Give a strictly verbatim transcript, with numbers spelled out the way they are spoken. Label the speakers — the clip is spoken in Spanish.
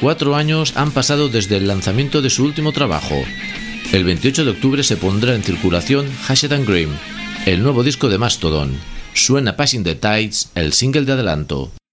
Speaker 1: Cuatro años han pasado desde el lanzamiento de su último trabajo. El veintiocho de octubre se pondrá en circulación Hashed and Grim, el nuevo disco de Mastodon. Suena Passing the Tides, el single de adelanto.